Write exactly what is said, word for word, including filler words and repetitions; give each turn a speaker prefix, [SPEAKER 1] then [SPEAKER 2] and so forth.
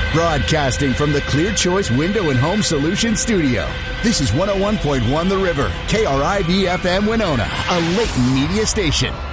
[SPEAKER 1] Broadcasting from the Clear Choice Window and Home Solutions studio. This is one oh one point one The River, K R I V F M Winona, a Layton media station.